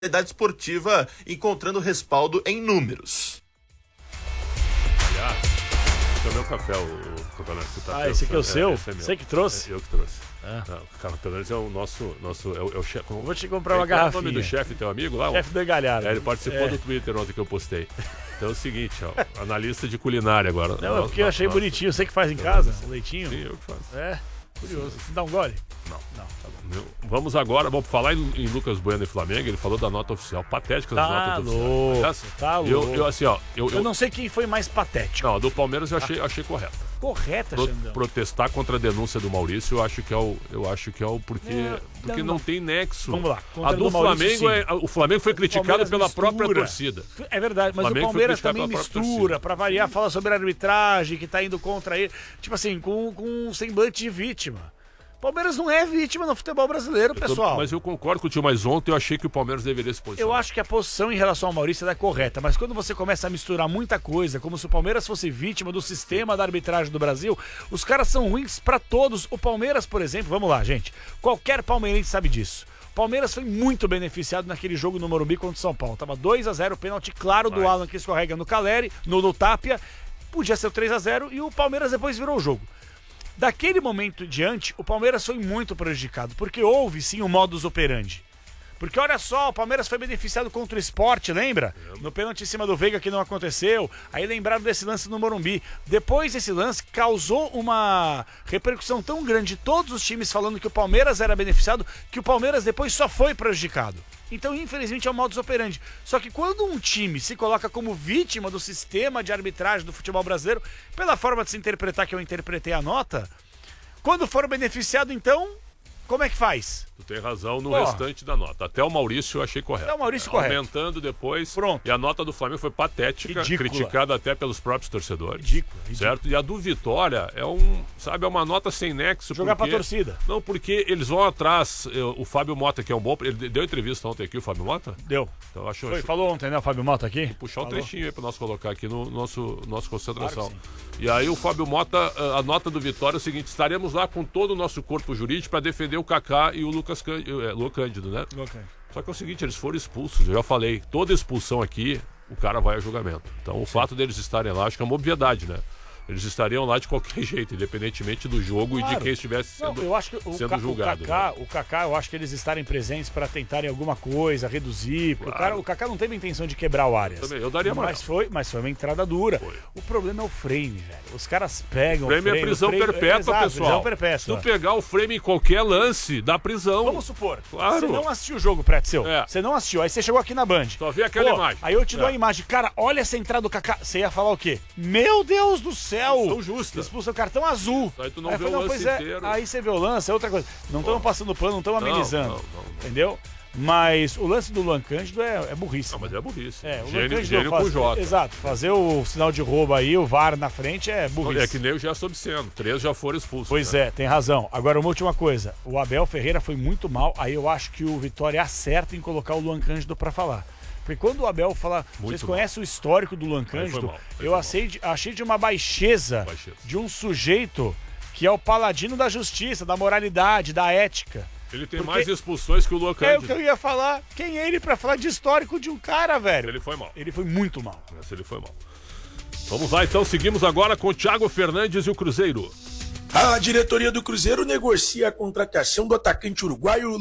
modalidade esportiva encontrando respaldo em números. Aliás, tomei um café, o campeonato. Esse aqui é o seu? Você que trouxe? Eu que trouxe. O campeonato é o nosso é o chefe. Vou te comprar uma garrafinha. Qual é o nome do chefe, teu amigo lá? Chefe do Galhardo. Ele participou do Twitter ontem que eu postei. Então é o seguinte, ó, analista de culinária agora. Não, é porque eu achei bonitinho. Você que faz em casa, o leitinho? Sim, eu que faço. Curioso. Você dá um gole? Não, tá bom. Vamos agora, vamos falar em Lucas Bueno e Flamengo. Ele falou da nota oficial, patética das notas oficiais. Tá louco. Eu não sei quem foi mais patético. Não, do Palmeiras eu achei correta. Correta, Xandão. Protestar contra a denúncia do Maurício, eu acho que é o porque não tem nexo. Vamos lá. A do Flamengo o Flamengo foi criticado pela própria torcida. É verdade, mas o Palmeiras também mistura, pra variar, fala sobre a arbitragem que tá indo contra ele, tipo assim, com um semblante de vítima. Palmeiras não é vítima no futebol brasileiro, pessoal. Mas eu concordo com o tio, mas ontem eu achei que o Palmeiras deveria se posicionar. Eu acho que a posição em relação ao Maurício é correta, mas quando você começa a misturar muita coisa, como se o Palmeiras fosse vítima do sistema da arbitragem do Brasil, os caras são ruins pra todos. O Palmeiras, por exemplo, vamos lá, gente, qualquer palmeirense sabe disso. O Palmeiras foi muito beneficiado naquele jogo no Morumbi contra o São Paulo. Tava 2-0, pênalti claro do Alan que escorrega no Caleri, no Tapia, podia ser o 3-0 e o Palmeiras depois virou o jogo. Daquele momento em diante, o Palmeiras foi muito prejudicado, porque houve sim um modus operandi. Porque olha só, o Palmeiras foi beneficiado contra o Sport, lembra? No pênalti em cima do Veiga que não aconteceu. Aí lembraram desse lance no Morumbi. Depois desse lance, causou uma repercussão tão grande, todos os times falando que o Palmeiras era beneficiado, que o Palmeiras depois só foi prejudicado. Então, infelizmente, é o modus operandi. Só que quando um time se coloca como vítima do sistema de arbitragem do futebol brasileiro, pela forma de se interpretar que eu interpretei a nota, quando for beneficiado, então, como é que faz? Tu tem razão no restante da nota. Até o Maurício eu achei correto. Até o Maurício correto. Aumentando depois. Pronto. E a nota do Flamengo foi patética, Ridícula. criticada até pelos próprios torcedores. Ridículo. Certo? E a do Vitória é uma nota sem nexo. Jogar pra torcida. Não, porque eles vão atrás. O Fábio Mota, que é um bom. Ele deu entrevista ontem aqui, o Fábio Mota? Deu. Então, Falou ontem, né, o Fábio Mota aqui? Vou puxar um trechinho aí pra nós colocar aqui no nosso concentração. Claro. E aí o Fábio Mota, a nota do Vitória é o seguinte: estaremos lá com todo o nosso corpo jurídico para defender o Kaká e o Luan Cândido, né? Só que é o seguinte, eles foram expulsos, eu já falei, toda expulsão aqui, o cara vai a julgamento. Então o fato deles estarem lá, acho que é uma obviedade, né? Eles estariam lá de qualquer jeito, independentemente do jogo e de quem estivesse sendo, eu acho que julgado. O Kaká, eu acho que eles estarem presentes para tentarem alguma coisa, reduzir. Claro. O Kaká não teve a intenção de quebrar o Arias. Eu daria mais. Mas foi uma entrada dura. O problema é o frame, velho. Os caras pegam o frame. É prisão perpétua, pessoal. Prisão perpétua. Se tu pegar o frame em qualquer lance, dá prisão. Vamos supor. Claro. Você não assistiu o jogo, Pretzel. Você não assistiu. Aí você chegou aqui na Band. Só vi aquela imagem. Aí eu te dou a imagem. Cara, olha essa entrada do Kaká. Você ia falar o quê? Meu Deus do céu! São justas. Expulsa o cartão azul. Aí tu não vê o lance inteiro. Aí você vê o lance, é outra coisa. Não estamos passando pano, não estamos amenizando. Não. Entendeu? Mas o lance do Luan Cândido é burrice. Não, mas é burrice. O Luan Cândido com J. Exato. Fazer o sinal de roubo aí, o VAR na frente é burrice. É que nem o gesto obsceno. 3 já foram expulsos. Pois é, tem razão. Agora, uma última coisa. O Abel Ferreira foi muito mal. Aí eu acho que o Vitória acerta em colocar o Luan Cândido pra falar. Porque quando o Abel fala, vocês conhecem o histórico do Luan Cândido, eu achei de uma baixeza de um sujeito que é o paladino da justiça, da moralidade, da ética. Ele tem mais expulsões que o Luan Cândido. É o que eu ia falar. Quem é ele pra falar de histórico de um cara, velho? Ele foi mal. Ele foi muito mal. Ele foi mal. Vamos lá, então. Seguimos agora com o Thiago Fernandes e o Cruzeiro. A diretoria do Cruzeiro negocia a contratação do atacante uruguaio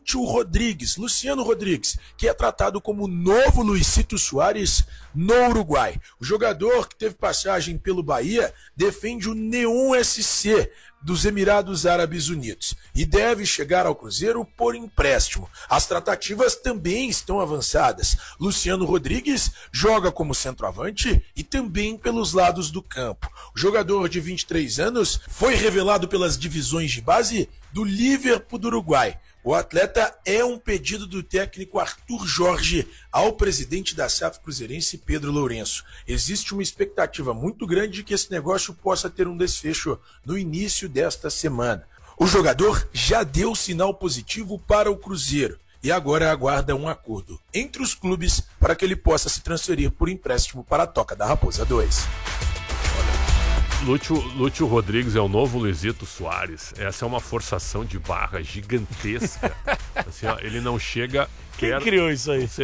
Luciano Rodrigues, que é tratado como o novo Luisito Soares no Uruguai. O jogador, que teve passagem pelo Bahia, defende o Neon SC dos Emirados Árabes Unidos e deve chegar ao Cruzeiro por empréstimo. As tratativas também estão avançadas. Luciano Rodrigues joga como centroavante e também pelos lados do campo. O jogador de 23 anos foi revelado pelas divisões de base do Liverpool do Uruguai. O atleta é um pedido do técnico Arthur Jorge ao presidente da SAF cruzeirense, Pedro Lourenço. Existe uma expectativa muito grande de que esse negócio possa ter um desfecho no início desta semana. O jogador já deu sinal positivo para o Cruzeiro e agora aguarda um acordo entre os clubes para que ele possa se transferir por empréstimo para a Toca da Raposa 2. Lúcio Rodrigues é o novo Luizito Soares. Essa é uma forçação de barra gigantesca. Assim, ó, ele não chega... Quem criou isso aí?